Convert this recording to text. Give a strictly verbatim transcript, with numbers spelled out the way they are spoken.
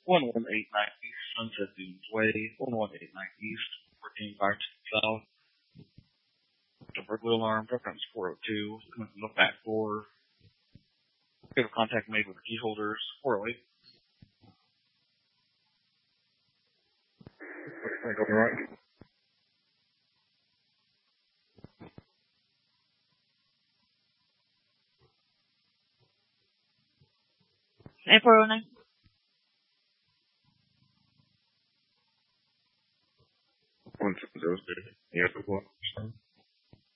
one one eight nine East, Sunset Dunes Way, one one eight nine East, fourteen five South. The burglar alarm, truck number four oh two, coming from the back door. We have a contact made with the key holders, four oh eight. Right, go to the right. eight four oh nine. one seven zero six. Yeah, good one.